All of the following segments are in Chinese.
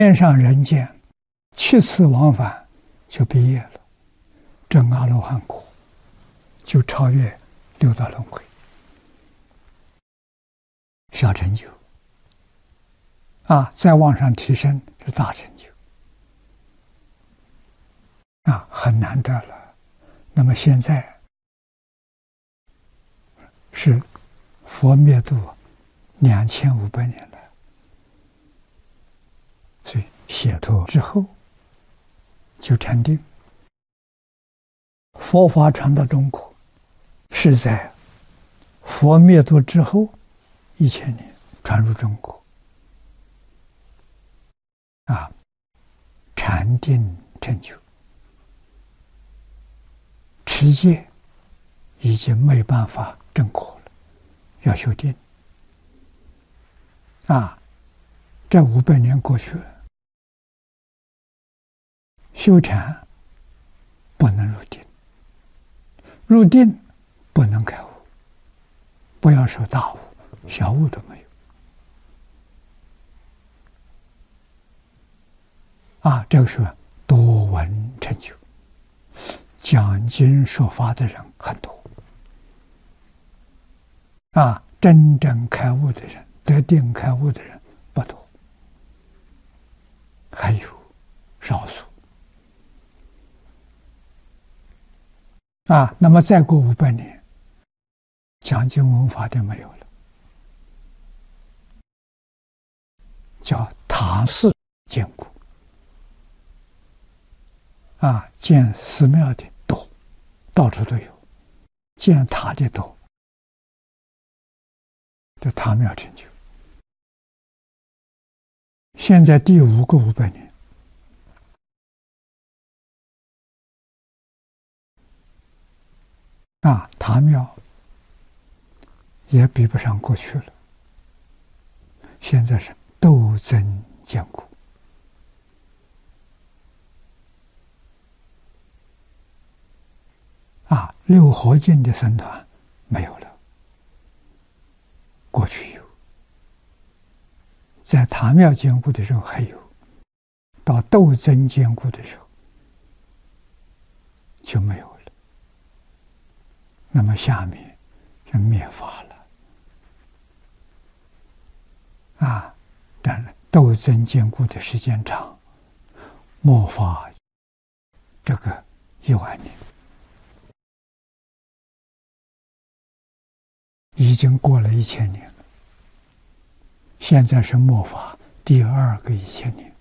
天上人间7次往返就毕业了，证阿罗汉果，就超越六道轮回，小成就再往上提升是大成就很难得了。那么现在是佛灭度2500年了，所以解脱之后就禅定。佛法传到中国是在佛灭度之后1000年传入中国禅定成就，持戒已经没办法证果了，要修定这500年过去了，修禅不能入定，入定不能开悟，不要说大悟，小悟都没有这个是多闻成就，讲经说法的人很多真正开悟的人，得定开悟的人不多，还有少数那么再过500年，讲经闻法的没有了，叫塔寺坚固建寺庙的多，到处都有，建塔的多，这塔庙成就。现在第5个500年塔庙也比不上过去了，现在是斗争坚固六合敬的僧团没有了，过去有，在塔庙坚固的时候还有，到斗争坚固的时候就没有了。那么下面就灭法了当然斗争坚固的时间长，末法这个1万年已经过了1000年了，现在是末法第2个1000年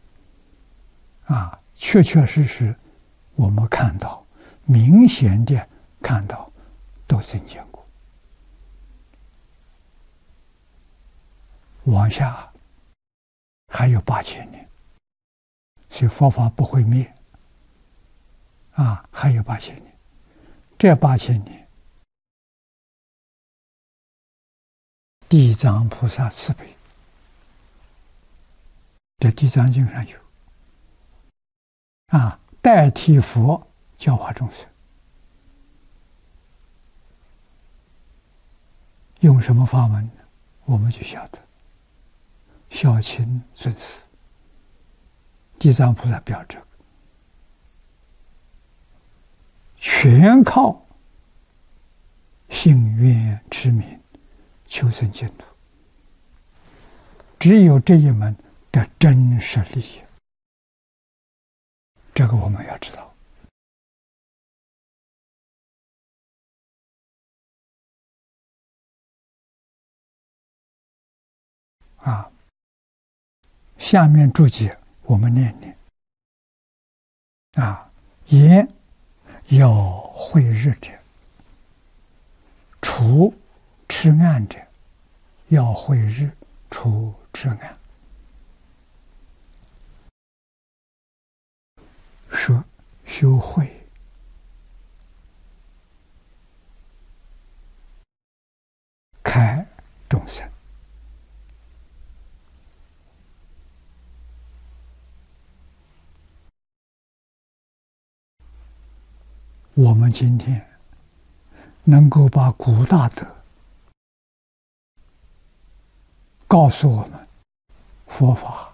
确确实实我们看到，明显的看到斗争坚固，往下还有8000年，所以佛法不会灭还有8000年，这8000年地藏菩萨慈悲，这地藏经上有代替佛教化众生，用什么法门呢？我们就晓得孝亲尊师，地藏菩萨表这个全靠信愿持名求生净土，只有这一门的真实利益，这个我们要知道下面注解我们念念言要慧日者，除痴暗者，要慧日，除痴暗。说修慧开众生，我们今天能够把古大德告诉我们佛法